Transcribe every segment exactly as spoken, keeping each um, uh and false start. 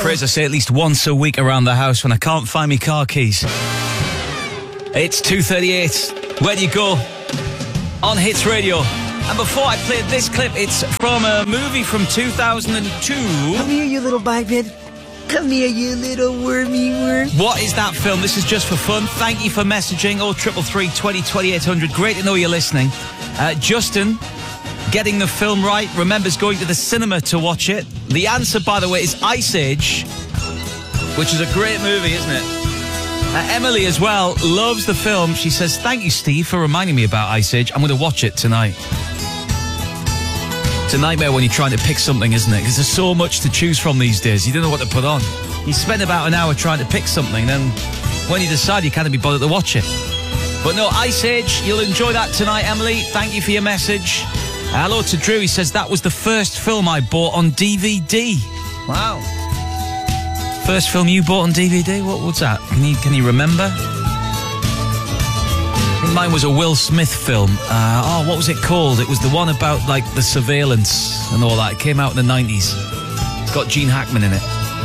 phrase I say at least once a week around the house when I can't find my car keys. It's two thirty-eight. Where do you go? On Hits Radio. And before I play this clip, it's from a movie from two thousand two. Come here, you little biped. Come here, you little wormy worm. What is that film? This is just for fun. Thank you for messaging. oh triple three, twenty, twenty-eight hundred. Great to know you're listening. Uh, Justin, getting the film right, remembers going to the cinema to watch it. The answer, by the way, is Ice Age, which is a great movie, isn't it? Uh, Emily, as well, loves the film. She says, thank you, Steve, for reminding me about Ice Age. I'm going to watch it tonight. It's a nightmare when you're trying to pick something, isn't it? Because there's so much to choose from these days. You don't know what to put on. You spend about an hour trying to pick something, then when you decide, you can't be bothered to watch it. But no, Ice Age, you'll enjoy that tonight, Emily. Thank you for your message. Hello to Drew. He says, that was the first film I bought on D V D. Wow. First film you bought on D V D? What was that? Can you, can you remember? I think mine was a Will Smith film. Uh, oh, what was it called? It was the one about, like, the surveillance and all that. It came out in the nineties. It's got Gene Hackman in it.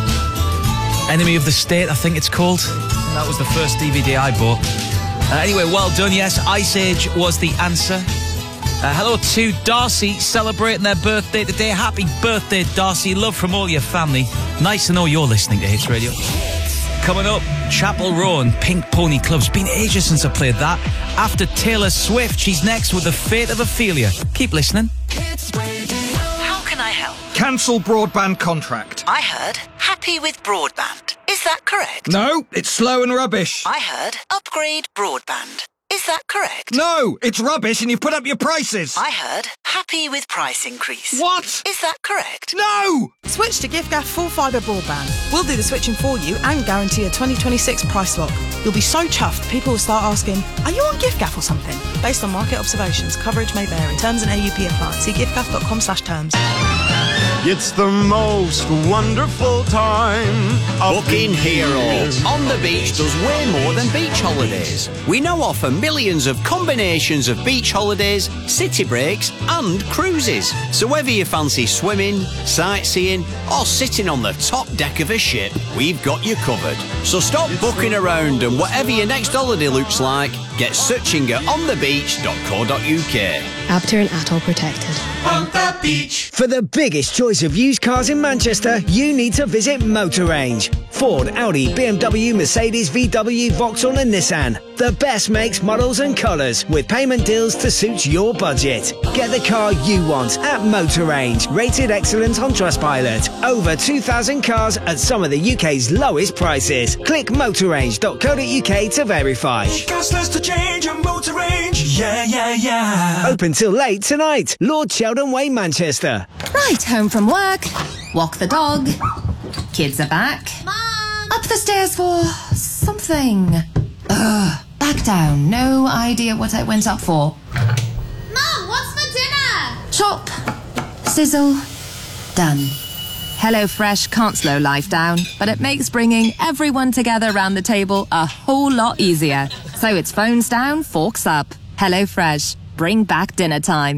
Enemy of the State, I think it's called. And that was the first D V D I bought. Uh, anyway, well done, yes. Ice Age was the answer. Uh, hello to Darcy, celebrating their birthday today. Happy birthday, Darcy. Love from all your family. Nice to know you're listening to Hits Radio. Coming up, Chapel Row and Pink Pony Club's been ages since I played that. After Taylor Swift, she's next with The Fate of Ophelia. Keep listening. How can I help? Cancel broadband contract. I heard happy with broadband. Is that correct? No, it's slow and rubbish. I heard upgrade broadband. Is that correct? No, it's rubbish and you've put up your prices. I heard happy with price increase. What? Is that correct? No! Switch to giffgaff full fibre broadband. We'll do the switching for you and guarantee a twenty twenty-six price lock. You'll be so chuffed, people will start asking, are you on giffgaff or something? Based on market observations, coverage may vary. Terms and A U P apply. See giffgaff.com slash terms. It's the most wonderful time of Booking Hero on the beach does way more than beach holidays. We now offer millions of combinations of beach holidays, city breaks and cruises. So whether you fancy swimming, sightseeing or sitting on the top deck of a ship, we've got you covered. So stop booking around and whatever your next holiday looks like, get searching at on the beach dot co dot U K. Abter and Atoll protected. On the beach. For the biggest choice of used cars in Manchester, you need to visit Motor Range. Ford, Audi, B M W, Mercedes, V W, Vauxhall and Nissan. The best makes, models and colours with payment deals to suit your budget. Get the car you want at Motor Range. Rated excellent on Trustpilot. Over two thousand cars at some of the U K's lowest prices. Click motor range dot co dot U K to verify. Cost us to change a Motor Range. Yeah, yeah, yeah. Open till late tonight. Lord Sheldon Way, Manchester. Right, home from work. Walk the dog. Kids are back. Mom! Up the stairs for something. Ugh. Back down. No idea what I went up for. Mom, what's for dinner? Chop. Sizzle. Done. HelloFresh can't slow life down, but it makes bringing everyone together around the table a whole lot easier. So it's phones down, forks up. HelloFresh. Bring back dinner time.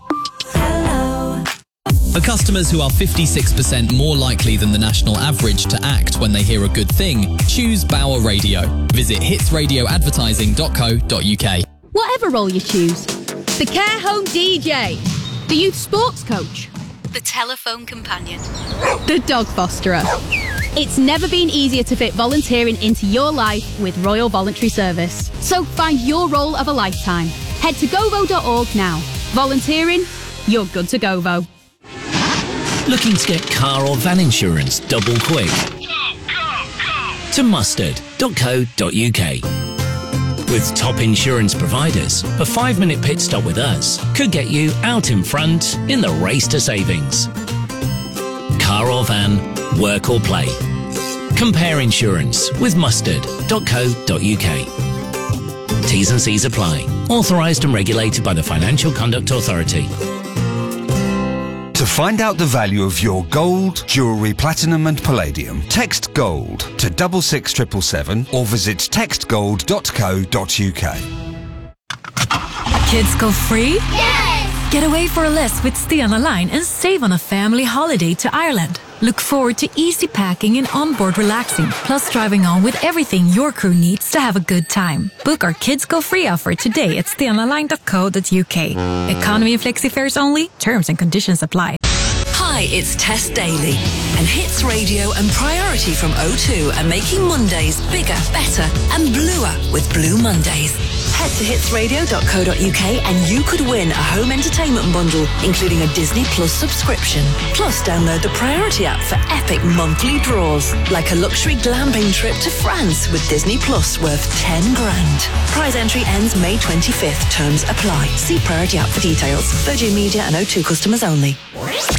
For customers who are fifty-six percent more likely than the national average to act when they hear a good thing, choose Bauer Radio. Visit hits radio advertising dot co dot U K. Whatever role you choose. The care home D J. The youth sports coach. The telephone companion. The dog fosterer. It's never been easier to fit volunteering into your life with Royal Voluntary Service. So find your role of a lifetime. Head to govo dot org now. Volunteering, you're good to Govo. Looking to get car or van insurance double quick? To mustard dot co dot U K. With top insurance providers, a five-minute pit stop with us could get you out in front in the race to savings. Car or van, work or play. Compare insurance with mustard dot co dot U K. T's and C's apply. Authorised and regulated by the Financial Conduct Authority. To find out the value of your gold, jewellery, platinum and palladium, text GOLD to double six triple seven or visit text gold dot co dot U K. Kids go free? Yes! Get away for a list with Stay on the Line and save on a family holiday to Ireland. Look forward to easy packing and onboard relaxing, plus driving on with everything your crew needs to have a good time. Book our Kids Go Free offer today at stena line dot co dot u k. Economy and flexi fares only. Terms and conditions apply. Hi, it's Tess Daly, and Hits Radio and Priority from O two are making Mondays bigger, better and bluer with Blue Mondays. Head to hits radio dot co dot u k and you could win a home entertainment bundle, including a Disney Plus subscription. Plus, download the Priority app for epic monthly draws, like a luxury glamping trip to France with Disney Plus worth ten grand. Prize entry ends May twenty-fifth. Terms apply. See Priority app for details. Virgin Media and O two customers only.